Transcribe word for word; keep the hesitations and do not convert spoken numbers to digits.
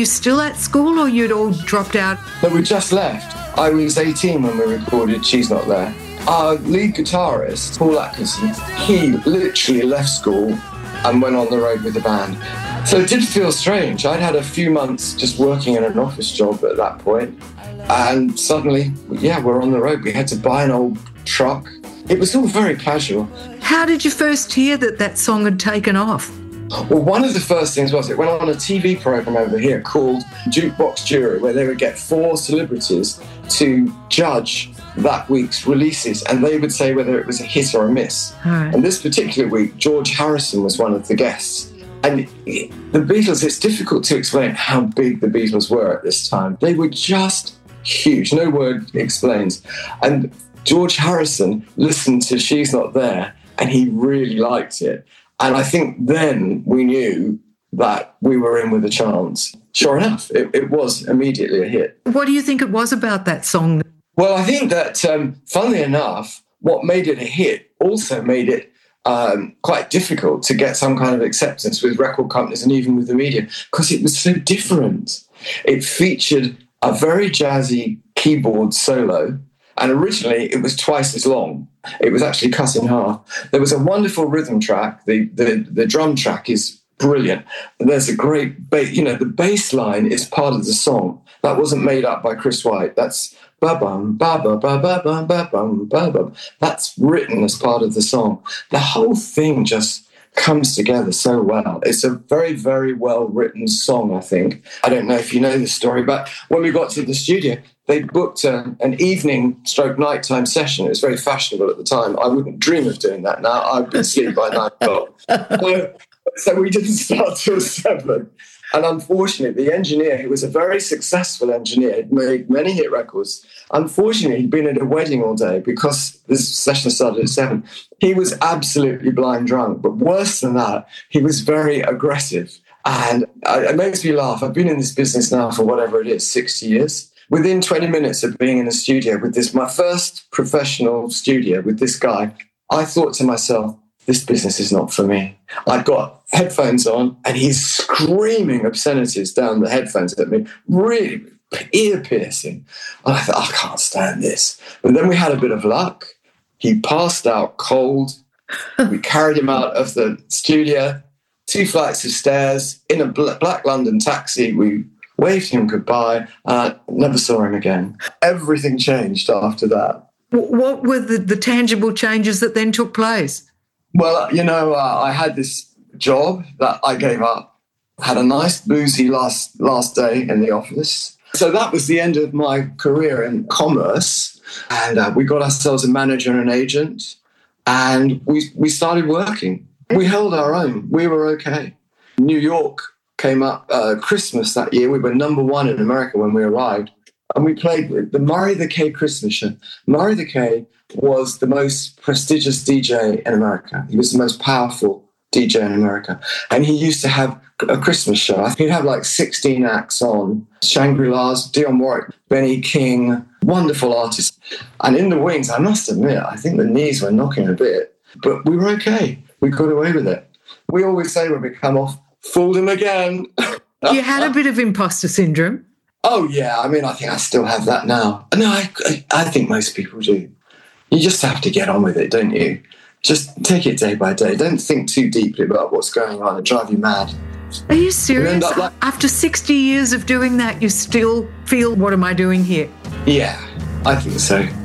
you still at school or you'd all dropped out? But we just left. I was eighteen when we recorded She's Not There. Our lead guitarist, Paul Atkinson, he literally left school and went on the road with the band. So it did feel strange. I'd had a few months just working in an office job at that point, and suddenly, yeah, we're on the road. We had to buy an old truck. It was all very casual. How did you first hear that that song had taken off? Well, one of the first things was it went on a T V program over here called Jukebox Jury, where they would get four celebrities to judge that week's releases, and they would say whether it was a hit or a miss. Right. And this particular week, George Harrison was one of the guests. And the Beatles, it's difficult to explain how big the Beatles were at this time. They were just huge. No word explains. And George Harrison listened to She's Not There, and he really liked it. And I think then we knew that we were in with a chance. Sure enough, it, it was immediately a hit. What do you think it was about that song? Well, I think that, um, funnily enough, what made it a hit also made it um, quite difficult to get some kind of acceptance with record companies and even with the media, because it was so different. It featured a very jazzy keyboard solo, and originally it was twice as long. It was actually cut in half. There was a wonderful rhythm track. The the, the drum track is brilliant. There's a great bass. You know, the bass line is part of the song. That wasn't made up by Chris White. That's ba-bum, ba-ba, ba-ba-bum, ba-bum, ba-bum. That's written as part of the song. The whole thing just comes together so well. It's a very, very well-written song, I think. I don't know if you know this story, but when we got to the studio, they booked a, an evening stroke nighttime session. It was very fashionable at the time. I wouldn't dream of doing that now. I'd be asleep by nine o'clock. So, so we didn't start till seven. And unfortunately, the engineer, who was a very successful engineer, had made many hit records. Unfortunately, he'd been at a wedding all day because this session started at seven. He was absolutely blind drunk. But worse than that, he was very aggressive. And it makes me laugh. I've been in this business now for whatever it is, sixty years. Within twenty minutes of being in a studio with this, my first professional studio with this guy, I thought to myself, this business is not for me. I've got headphones on and he's screaming obscenities down the headphones at me, really ear-piercing. And I thought, I can't stand this. But then we had a bit of luck. He passed out cold. We carried him out of the studio, two flights of stairs, in a black London taxi. We waved him goodbye and I never saw him again. Everything changed after that. What were the, the tangible changes that then took place? Well, you know, uh, I had this job that I gave up, had a nice boozy last last day in the office. So that was the end of my career in commerce. And uh, we got ourselves a manager and an agent, and we, we started working. We held our own. We were okay. New York came up uh, Christmas that year. We were number one in America when we arrived. And we played with the Murray the K Christmas show. Murray the K was the most prestigious D J in America. He was the most powerful D J in America. And he used to have a Christmas show. He'd have like sixteen acts on. Shangri-La's, Dionne Warwick, Benny King, wonderful artists. And in the wings, I must admit, I think the knees were knocking a bit. But we were okay. We got away with it. We always say when we come off, fooled him again. You had a bit of imposter syndrome. Oh, yeah. I mean, I think I still have that now. No, I, I think most people do. You just have to get on with it, don't you? Just take it day by day. Don't think too deeply about what's going on. It'll drive you mad. Are you serious? Like, after sixty years of doing that, you still feel, what am I doing here? Yeah, I think so.